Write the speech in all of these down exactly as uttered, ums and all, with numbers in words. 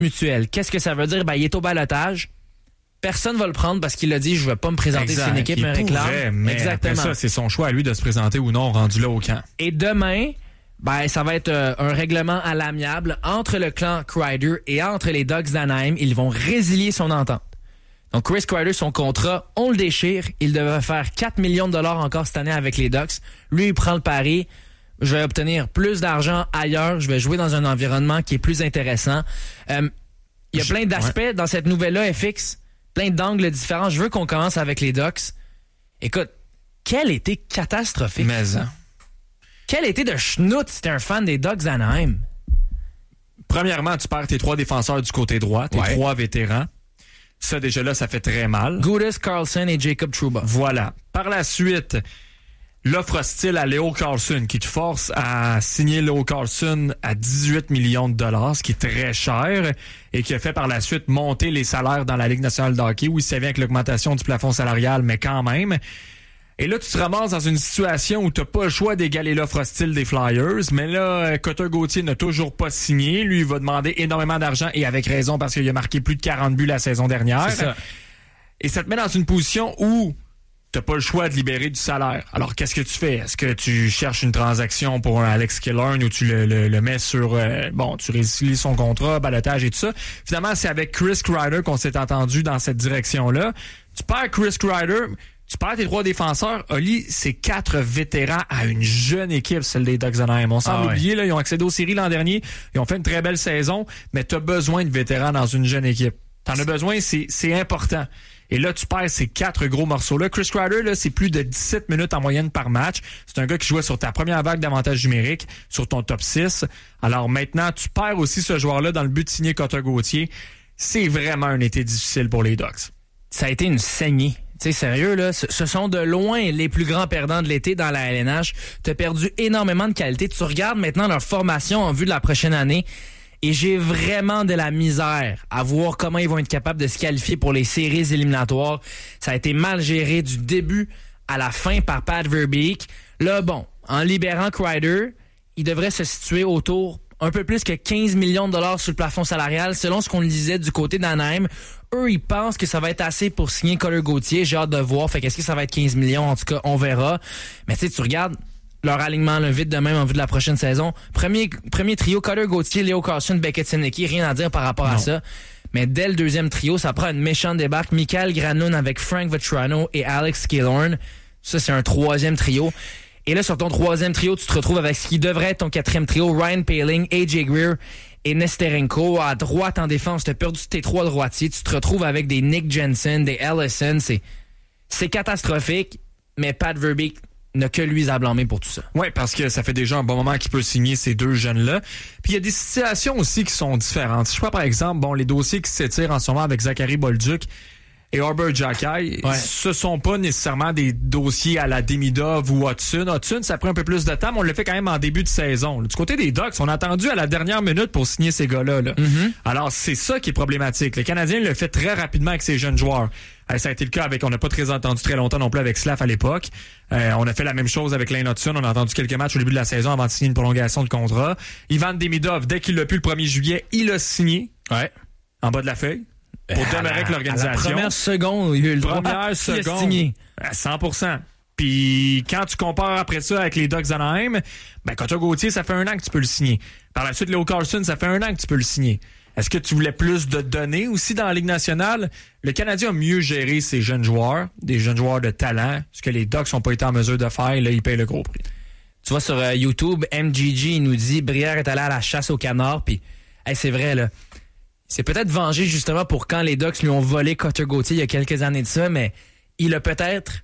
mutuelle. Qu'est-ce que ça veut dire? Ben, il est au ballottage. Personne va le prendre parce qu'il a dit « Je ne vais pas me présenter exact. si une équipe il me réclame. » Mais Exactement. après ça, c'est son choix à lui de se présenter ou non rendu là au camp. Et demain, ben, ça va être euh, un règlement à l'amiable entre le clan Kreider et entre les Ducks d'Anaheim. Ils vont résilier son entente. Donc, Chris Kreider, son contrat, on le déchire. Il devrait faire quatre millions de dollars encore cette année avec les Ducks. Lui, il prend le pari. Je vais obtenir plus d'argent ailleurs. Je vais jouer dans un environnement qui est plus intéressant. Euh, il y a plein d'aspects ouais. dans cette nouvelle-là, F X. Plein d'angles différents. Je veux qu'on commence avec les Ducks. Écoute, quel été catastrophique. Mais hein. Quel été de schnout si t'es un fan des Ducks d'Anaheim. Premièrement, tu perds tes trois défenseurs du côté droit, tes ouais. trois vétérans. Ça, déjà là, ça fait très mal. Gudas, Carlson et Jacob Trouba. Voilà. Par la suite, l'offre hostile à Leo Carlson qui te force à signer Leo Carlson à dix-huit millions de dollars, ce qui est très cher et qui a fait par la suite monter les salaires dans la Ligue nationale de hockey. Oui, ça vient avec l'augmentation du plafond salarial, mais quand même. Et là, tu te ramasses dans une situation où tu n'as pas le choix d'égaler l'offre hostile des Flyers. Mais là, Cutter Gauthier n'a toujours pas signé. Lui, il va demander énormément d'argent et avec raison parce qu'il a marqué plus de quarante buts la saison dernière. C'est ça. Et ça te met dans une position où t'as pas le choix de libérer du salaire. Alors, qu'est-ce que tu fais? Est-ce que tu cherches une transaction pour un Alex Killorn ou tu le, le, le mets sur... Euh, bon, tu résilies son contrat, balotage et tout ça. Finalement, c'est avec Chris Kreider qu'on s'est entendu dans cette direction-là. Tu perds Chris Kreider, tu perds tes trois défenseurs. Oli, c'est quatre vétérans à une jeune équipe, celle des Ducks d'Anaheim. On semble ah ouais. oublier, là, ils ont accédé aux séries l'an dernier. Ils ont fait une très belle saison, mais t'as besoin de vétérans dans une jeune équipe. T'en as besoin, c'est, c'est important. Et là, tu perds ces quatre gros morceaux-là. Chris Kreider, là, c'est plus de dix-sept minutes en moyenne par match. C'est un gars qui jouait sur ta première vague d'avantage numérique, sur ton top six. Alors maintenant, tu perds aussi ce joueur-là dans le but de signer Cutter Gauthier. C'est vraiment un été difficile pour les Ducks. Ça a été une saignée. Tu sais, sérieux, là, ce sont de loin les plus grands perdants de l'été dans la L N H. T'as perdu énormément de qualité. Tu regardes maintenant leur formation en vue de la prochaine année. Et j'ai vraiment de la misère à voir comment ils vont être capables de se qualifier pour les séries éliminatoires. Ça a été mal géré du début à la fin par Pat Verbeek. Là, bon, en libérant Kreider, il devrait se situer autour un peu plus que quinze millions de dollars sur le plafond salarial, selon ce qu'on disait du côté d'Anaheim. Eux, ils pensent que ça va être assez pour signer Cutter Gauthier. J'ai hâte de voir. Fait qu'est-ce que ça va être quinze millions? En tout cas, on verra. Mais tu sais, tu regardes leur alignement, là, vite de même en vue de la prochaine saison. Premier, premier trio, Cutter Gauthier, Leo Carlson, Beckett Senecki, rien à dire par rapport non. à ça. Mais dès le deuxième trio, ça prend une méchante débarque. Mikael Granlund avec Frank Vatrano et Alex Killorn. Ça, c'est un troisième trio. Et là, sur ton troisième trio, tu te retrouves avec ce qui devrait être ton quatrième trio, Ryan Poehling, A J Greer et Nesterenko. À droite en défense, tu as perdu tes trois droitiers. Tu te retrouves avec des Nick Jensen, des Ellison. C'est, c'est catastrophique, mais Pat Verbeek n'a que lui à blâmer pour tout ça. Oui, parce que ça fait déjà un bon moment qu'il peut signer ces deux jeunes-là. Puis il y a des situations aussi qui sont différentes. Je crois par exemple, bon, les dossiers qui s'étirent en ce moment avec Zachary Bolduc et Arbor Xhekaj, ouais. ce sont pas nécessairement des dossiers à la Demidov ou Hudson. Hudson, ça prend un peu plus de temps, mais on le fait quand même en début de saison. Du côté des Ducks, on a attendu à la dernière minute pour signer ces gars-là. Là. Mm-hmm. Alors, c'est ça qui est problématique. Le Canadien le fait très rapidement avec ses jeunes joueurs. Euh, ça a été le cas avec, on n'a pas très entendu très longtemps non plus avec Slav à l'époque. Euh, on a fait la même chose avec Lane Hudson. On a entendu quelques matchs au début de la saison avant de signer une prolongation de contrat. Ivan Demidov, dès qu'il l'a pu le premier juillet, il a signé. Ouais. En bas de la feuille. Pour demeurer avec l'organisation. À la première seconde, il a eu le droit. Première seconde. À cent pour cent. Puis quand tu compares après ça avec les Ducks d'Anaheim, ben Cutter Gauthier, ça fait un an que tu peux le signer. Par la suite, Leo Carlson, ça fait un an que tu peux le signer. Est-ce que tu voulais plus de données aussi dans la Ligue nationale? Le Canadien a mieux géré ses jeunes joueurs, des jeunes joueurs de talent, ce que les Ducks n'ont pas été en mesure de faire, et là, ils payent le gros prix. Tu vois, sur euh, YouTube, M G G il nous dit « Brière est allé à la chasse au canard », puis hey, c'est vrai, là. C'est peut-être vengé justement pour quand les Ducks lui ont volé Cutter Gauthier il y a quelques années de ça, mais il a peut-être,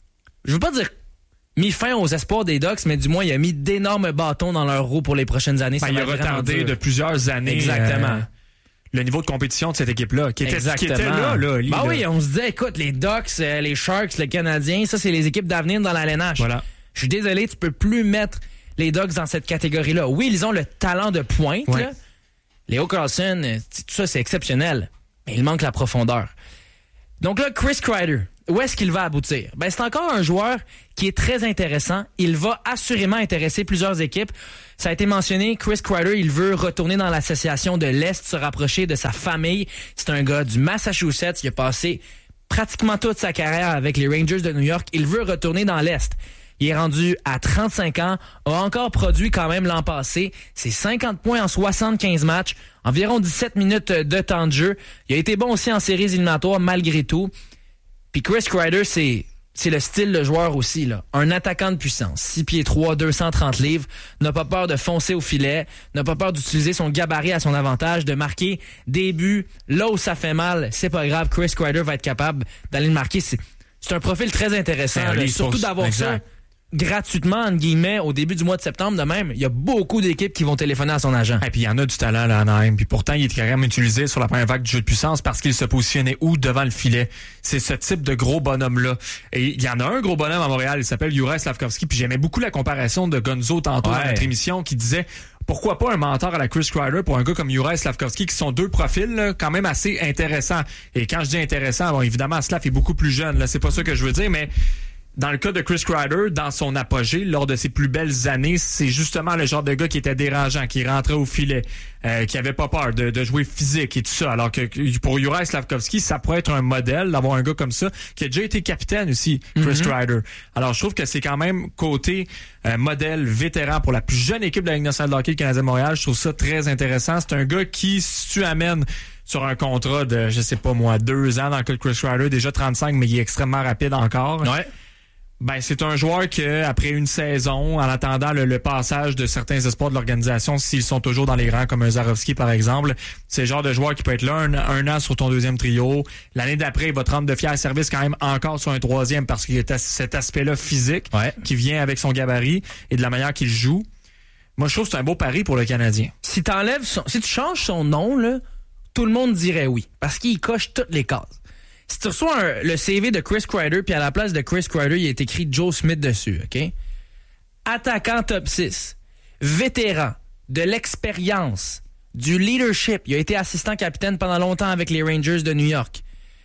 je veux pas dire mis fin aux espoirs des Ducks, mais du moins il a mis d'énormes bâtons dans leur roue pour les prochaines années. Ben, ça il a retardé de plusieurs années. Exactement. Euh, le niveau de compétition de cette équipe-là, qui était, Exactement. qui était là. là lui, ben là. oui, on se disait, écoute, les Ducks, euh, les Sharks, le Canadien, ça c'est les équipes d'avenir dans la L N H. Voilà. Je suis désolé, tu peux plus mettre les Ducks dans cette catégorie-là. Oui, ils ont le talent de pointe, ouais. là. Leo Carlson, tout ça, c'est exceptionnel. Mais il manque la profondeur. Donc là, Chris Kreider où est-ce qu'il va aboutir? Ben, c'est encore un joueur qui est très intéressant. Il va assurément intéresser plusieurs équipes. Ça a été mentionné, Chris Kreider, il veut retourner dans l'association de l'Est, se rapprocher de sa famille. C'est un gars du Massachusetts. Il a passé pratiquement toute sa carrière avec les Rangers de New York. Il veut retourner dans l'Est. Il est rendu à trente-cinq ans, a encore produit quand même l'an passé. C'est cinquante points en soixante-quinze matchs, environ dix-sept minutes de temps de jeu. Il a été bon aussi en séries éliminatoires malgré tout. Puis Chris Kreider, c'est, c'est le style de joueur aussi, là. Un attaquant de puissance. six pieds trois, deux cent trente livres. N'a pas peur de foncer au filet. N'a pas peur d'utiliser son gabarit à son avantage, de marquer des buts. Là où ça fait mal, c'est pas grave. Chris Kreider va être capable d'aller le marquer. C'est, c'est un profil très intéressant. Là, surtout force. D'avoir exact. Ça gratuitement, entre guillemets, au début du mois de septembre de même. Il y a beaucoup d'équipes qui vont téléphoner à son agent. Et puis il y en a du talent là, Anaheim. Puis pourtant, il est quand même utilisé sur la première vague du jeu de puissance parce qu'il se positionnait où devant le filet. C'est ce type de gros bonhomme-là. Et il y en a un gros bonhomme à Montréal, il s'appelle Juraj Slafkovský. Puis j'aimais beaucoup la comparaison de Gonzo tantôt ouais. dans notre émission qui disait pourquoi pas un mentor à la Chris Kreider pour un gars comme Juraj Slafkovský qui sont deux profils là, quand même assez intéressants. Et quand je dis intéressant, bon évidemment Slav est beaucoup plus jeune. Là, c'est pas ça que je veux dire, mais dans le cas de Chris Kreider, dans son apogée, lors de ses plus belles années, c'est justement le genre de gars qui était dérangeant, qui rentrait au filet, euh, qui avait pas peur de, de jouer physique et tout ça. Alors que pour Juraj Slafkovský, ça pourrait être un modèle d'avoir un gars comme ça, qui a déjà été capitaine aussi, Chris mm-hmm. Kreider. Alors je trouve que c'est quand même côté euh, modèle vétéran pour la plus jeune équipe de la Ligue nationale de hockey, le Canadien de Montréal. Je trouve ça très intéressant. C'est un gars qui, si tu amènes sur un contrat de, je sais pas moi, deux ans dans le cas de Chris Kreider, déjà trente-cinq, mais il est extrêmement rapide encore. Ouais. Ben, c'est un joueur que, après une saison, en attendant le, le passage de certains espoirs de l'organisation, s'ils sont toujours dans les rangs, comme un Zarovski, par exemple, c'est le genre de joueur qui peut être là un, un an sur ton deuxième trio. L'année d'après, il va te rendre de fiers services quand même encore sur un troisième parce qu'il y a cet aspect-là physique ouais. qui vient avec son gabarit et de la manière qu'il joue. Moi, je trouve que c'est un beau pari pour le Canadien. Si t'enlèves son, si tu changes son nom, là, tout le monde dirait oui. Parce qu'il coche toutes les cases. Si tu reçois un, le C V de Chris Kreider, puis à la place de Chris Kreider, il est écrit Joe Smith dessus, OK? Attaquant top six, vétéran, de l'expérience, du leadership. Il a été assistant capitaine pendant longtemps avec les Rangers de New York.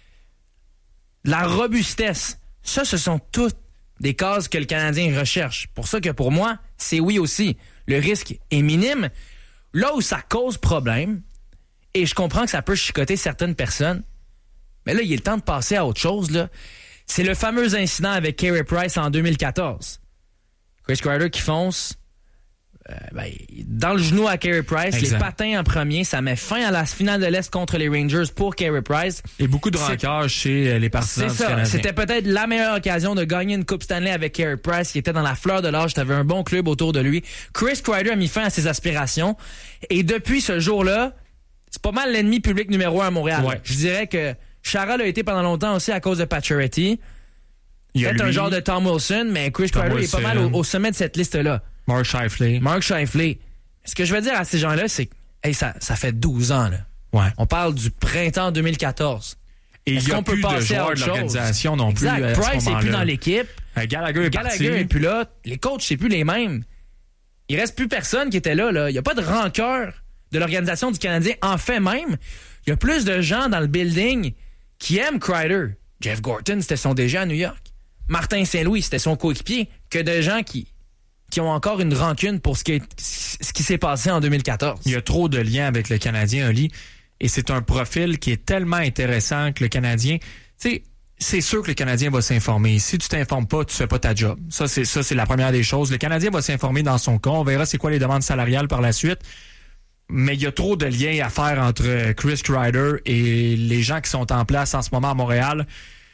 La robustesse. Ça, ce sont toutes des cases que le Canadien recherche. Pour ça que pour moi, c'est oui aussi. Le risque est minime. Là où ça cause problème, et je comprends que ça peut chicoter certaines personnes, mais là, il est le temps de passer à autre chose, là. C'est le fameux incident avec Carey Price en deux mille quatorze. Chris Kreider qui fonce euh, ben, dans le genou à Carey Price, exact. Les patins en premier, ça met fin à la finale de l'Est contre les Rangers pour Carey Price. Et beaucoup de rancœur chez les partisans du Canadien. C'était peut-être la meilleure occasion de gagner une Coupe Stanley avec Carey Price, qui était dans la fleur de l'âge, t'avais un bon club autour de lui. Chris Kreider a mis fin à ses aspirations. Et depuis ce jour-là, c'est pas mal l'ennemi public numéro un à Montréal. Ouais. Je dirais que Chara l'a été pendant longtemps aussi à cause de Pacioretty. Peut-être un genre de Tom Wilson, mais Chris Kreider est pas mal au, au sommet de cette liste-là. Mark Scheifele. Mark Scheifele. Ce que je veux dire à ces gens-là, c'est que hey, ça, ça fait douze ans. Là. Ouais. On parle du printemps deux mille quatorze. Et il y a plus de joueurs de l'organisation non plus. Exact. Price n'est plus dans l'équipe. Euh, Gallagher est Gallagher parti. n'est plus là. Les coachs, c'est plus les mêmes. Il reste plus personne qui était là. là. Il n'y a pas de rancœur de l'organisation du Canadien. En fait même, il y a plus de gens dans le building qui aiment Kreider. Jeff Gorton, c'était son D G à New York. Martin Saint-Louis, c'était son coéquipier. Que de gens qui, qui ont encore une rancune pour ce qui, est, ce qui s'est passé en deux mille quatorze. Il y a trop de liens avec le Canadien, Oli. Et c'est un profil qui est tellement intéressant que le Canadien... Tu sais, c'est sûr que le Canadien va s'informer. Si tu t'informes pas, tu fais pas ta job. Ça, c'est, ça, c'est la première des choses. Le Canadien va s'informer dans son cas. On verra c'est quoi les demandes salariales par la suite. Mais il y a trop de liens à faire entre Chris Kreider et les gens qui sont en place en ce moment à Montréal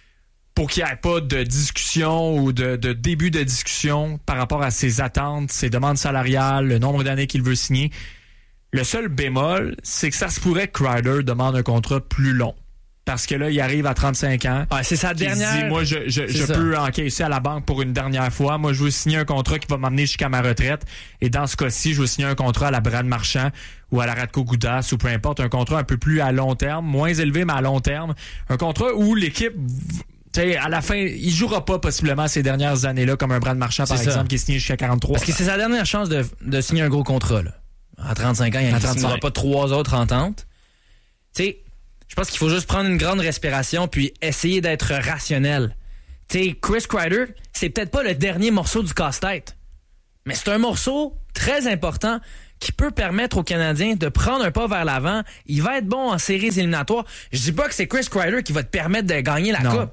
pour qu'il n'y ait pas de discussion ou de, de début de discussion par rapport à ses attentes, ses demandes salariales, le nombre d'années qu'il veut signer. Le seul bémol, c'est que ça se pourrait que Kreider demande un contrat plus long. Parce que là, il arrive à trente-cinq ans. Ouais, c'est sa dernière. Il dit, moi, je, je, je peux encaisser à la banque pour une dernière fois. Moi, je veux signer un contrat qui va m'amener jusqu'à ma retraite. Et dans ce cas-ci, je veux signer un contrat à la Brad Marchand ou à la Radko Gudas ou peu importe. Un contrat un peu plus à long terme, moins élevé, mais à long terme. Un contrat où l'équipe... T'sais, à la fin, il jouera pas possiblement ces dernières années-là comme un Brad Marchand, par c'est exemple, ça. Qui est signé jusqu'à quarante-trois. Parce que c'est sa dernière chance de, de signer un gros contrat. Là. À trente-cinq ans, il ne signera pas trois autres ententes. Tu sais, je pense qu'il faut juste prendre une grande respiration puis essayer d'être rationnel. sais, Chris Kreider, c'est peut-être pas le dernier morceau du casse-tête, mais c'est un morceau très important qui peut permettre aux Canadiens de prendre un pas vers l'avant. Il va être bon en séries éliminatoires. Je dis pas que c'est Chris Kreider qui va te permettre de gagner la non. Coupe.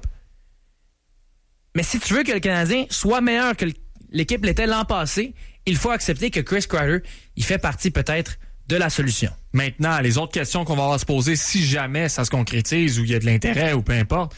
Mais si tu veux que le Canadien soit meilleur que l'équipe l'était l'an passé, il faut accepter que Chris Kreider, il fait partie peut-être de la solution. Maintenant, les autres questions qu'on va avoir à se poser, si jamais ça se concrétise ou il y a de l'intérêt ou peu importe,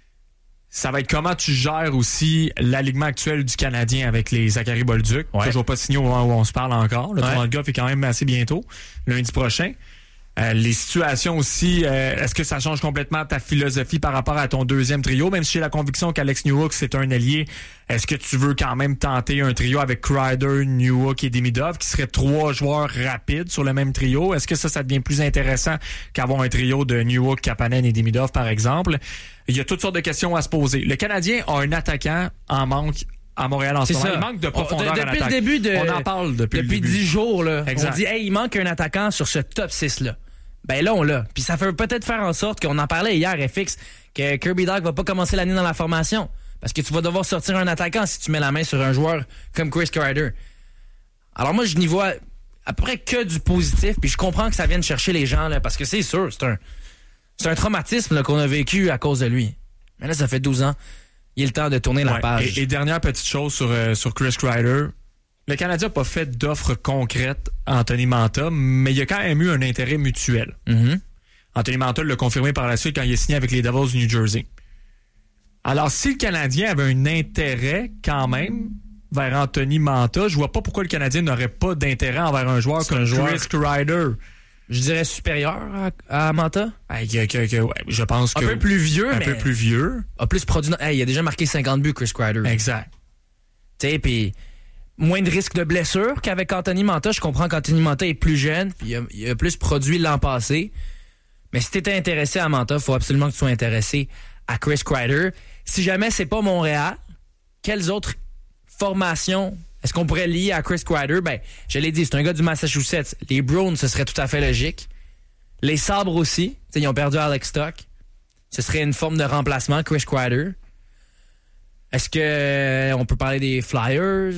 ça va être comment tu gères aussi l'alignement actuel du Canadien avec les Zachary Bolduc. Ouais. Toujours pas signé au moment où on se parle encore. Le tournoi de golf est quand même assez bientôt, lundi prochain. Euh, les situations aussi, euh, est-ce que ça change complètement ta philosophie par rapport à ton deuxième trio? Même si j'ai la conviction qu'Alex Newhook, c'est un allié, est-ce que tu veux quand même tenter un trio avec Kreider, Newhook et Demidov, qui seraient trois joueurs rapides sur le même trio? Est-ce que ça, ça devient plus intéressant qu'avoir un trio de Newhook, Kapanen et Demidov, par exemple? Il y a toutes sortes de questions à se poser. Le Canadien a un attaquant en manque à Montréal en ce moment. Il manque de profondeur de, en depuis attaque. Le début de, on en parle depuis, depuis le début. dix jours. Là, exact. On dit, hey, il manque un attaquant sur ce top six-là. Ben là, on l'a. Puis ça fait peut-être faire en sorte qu'on en parlait hier, F X, que Kirby Dach va pas commencer l'année dans la formation. Parce que tu vas devoir sortir un attaquant si tu mets la main sur un joueur comme Chris Kreider. Alors moi, je n'y vois à peu près que du positif. Puis je comprends que ça vienne chercher les gens, là, parce que c'est sûr, c'est un, c'est un traumatisme là, qu'on a vécu à cause de lui. Mais là, ça fait douze ans. Il est le temps de tourner ouais, la page. Et, et dernière petite chose sur, euh, sur Chris Kreider. Le Canadien n'a pas fait d'offres concrètes à Anthony Mantha, mais il y a quand même eu un intérêt mutuel. Mm-hmm. Anthony Mantha l'a confirmé par la suite quand il est signé avec les Devils du New Jersey. Alors, si le Canadien avait un intérêt quand même vers Anthony Mantha, je vois pas pourquoi le Canadien n'aurait pas d'intérêt envers un joueur c'est comme un joueur, Chris Kreider. Je dirais supérieur à, à Mantha. Hey, que, que, que, ouais, je pense que... Un peu plus vieux, un mais... Un peu plus vieux. A plus produit... Hey, il a déjà marqué cinquante buts, Chris Kreider. Exact. Tu sais, puis... Moins de risque de blessure qu'avec Anthony Mantha. Je comprends qu'Anthony Mantha est plus jeune, puis il a, il a plus produit l'an passé. Mais si tu étais intéressé à Mantha, il faut absolument que tu sois intéressé à Chris Kreider. Si jamais c'est pas Montréal, quelles autres formations est-ce qu'on pourrait lier à Chris Kreider? Ben, je l'ai dit, c'est un gars du Massachusetts. Les Browns, ce serait tout à fait logique. Les Sabres aussi. T'sais, ils ont perdu Alex Stock. Ce serait une forme de remplacement, Chris Kreider. Est-ce que euh, on peut parler des Flyers?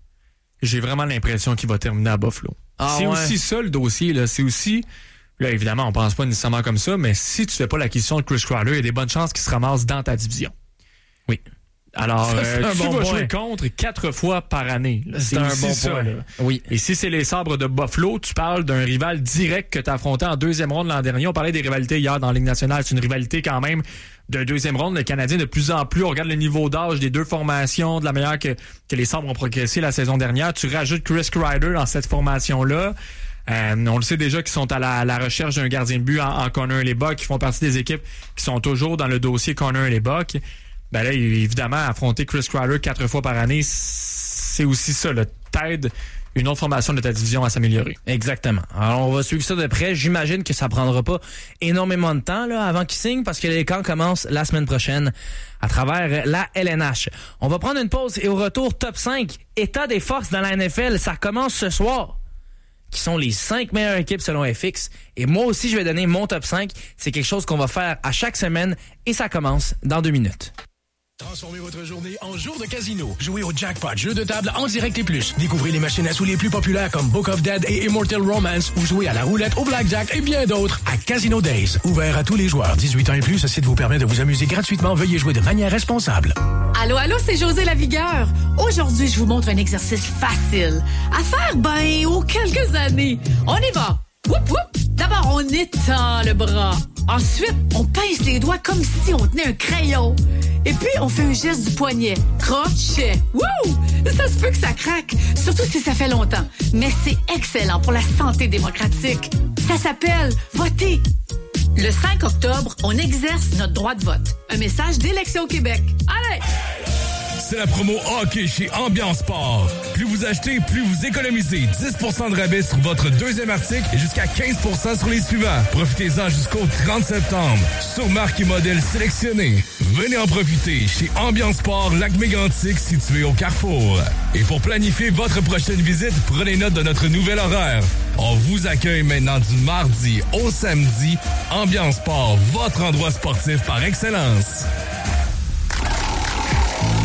J'ai vraiment l'impression qu'il va terminer à Buffalo. Ah, c'est ouais. aussi ça le dossier, là. C'est aussi... Là, évidemment, on pense pas nécessairement comme ça, mais si tu fais pas l'acquisition de Chris Kreider, il y a des bonnes chances qu'il se ramasse dans ta division. Oui. Alors, ça, euh, tu bon vas point. jouer contre quatre fois par année. Là. C'est, c'est un bon ça, point. Là. Oui. Et si c'est les Sabres de Buffalo, tu parles d'un rival direct que tu as affronté en deuxième ronde l'an dernier. On parlait des rivalités hier dans la Ligue nationale. C'est une rivalité quand même de deuxième ronde. Le Canadien, de plus en plus, on regarde le niveau d'âge des deux formations, de la manière que, que les Sabres ont progressé la saison dernière. Tu rajoutes Chris Kreider dans cette formation-là. Euh, on le sait déjà qu'ils sont à la, à la recherche d'un gardien de but en, en Connor Hellebuyck, qui font partie des équipes qui sont toujours dans le dossier Connor Hellebuyck. Ben là, évidemment, affronter Chris Kreider quatre fois par année, c'est aussi ça, là, t'aide une autre formation de ta division à s'améliorer. Exactement. Alors, on va suivre ça de près. J'imagine que ça prendra pas énormément de temps là avant qu'il signe, parce que les camps commencent la semaine prochaine à travers la L N H. On va prendre une pause et au retour, top cinq, état des forces dans la N F L. Ça commence ce soir. Qui sont les cinq meilleures équipes selon F X. Et moi aussi, je vais donner mon top cinq. C'est quelque chose qu'on va faire à chaque semaine et ça commence dans deux minutes. Transformez votre journée en jour de casino. Jouez au Jackpot, jeu de table en direct et plus. Découvrez les machines à sous les plus populaires comme Book of Dead et Immortal Romance ou jouez à la roulette, au blackjack et bien d'autres à Casino Days. Ouvert à tous les joueurs. dix-huit ans et plus, ce site vous permet de vous amuser gratuitement. Veuillez jouer de manière responsable. Allô, allô, c'est José Lavigueur. Aujourd'hui, je vous montre un exercice facile à faire, ben, aux quelques années. On y va. Whoop, whoop. D'abord, on étend le bras. Ensuite, on pince les doigts comme si on tenait un crayon. Et puis, on fait un geste du poignet. Crochet. Wouh! Ça se peut que ça craque, surtout si ça fait longtemps. Mais c'est excellent pour la santé démocratique. Ça s'appelle voter. Le cinq octobre, on exerce notre droit de vote. Un message d'Élection Québec. Allez! C'est la promo hockey chez Ambiance Sport. Plus vous achetez, plus vous économisez. dix pour cent de rabais sur votre deuxième article et jusqu'à quinze pour cent sur les suivants. Profitez-en jusqu'au trente septembre. Sur marque et modèle sélectionnés. Venez en profiter chez Ambiance Sport Lac-Mégantic, situé au Carrefour. Et pour planifier votre prochaine visite, prenez note de notre nouvel horaire. On vous accueille maintenant du mardi au samedi. Ambiance Sport, votre endroit sportif par excellence.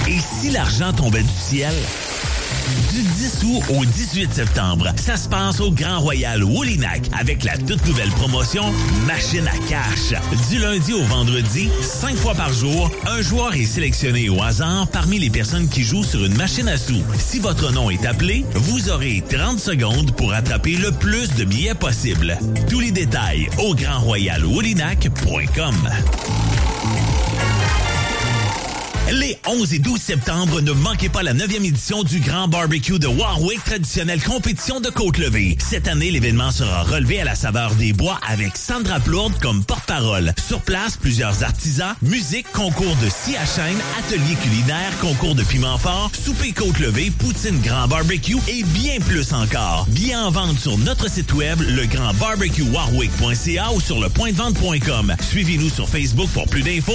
Et si l'argent tombait du ciel? Du dix août au dix-huit septembre, ça se passe au Grand Royal Woolinac avec la toute nouvelle promotion Machine à cash. Du lundi au vendredi, cinq fois par jour, un joueur est sélectionné au hasard parmi les personnes qui jouent sur une machine à sous. Si votre nom est appelé, vous aurez trente secondes pour attraper le plus de billets possible. Tous les détails au grand royal woolinac point com. Les onze et douze septembre, ne manquez pas la neuvième édition du Grand Barbecue de Warwick, traditionnelle compétition de Côte-Levée. Cette année, l'événement sera relevé à la saveur des bois avec Sandra Plourde comme porte-parole. Sur place, plusieurs artisans, musique, concours de scie à chaîne, ateliers culinaires, concours de piment fort, souper Côte-Levée, poutine Grand Barbecue et bien plus encore. Billets en vente sur notre site web, le grand barbecue warwick point c a ou sur le point de vente point com. Suivez-nous sur Facebook pour plus d'infos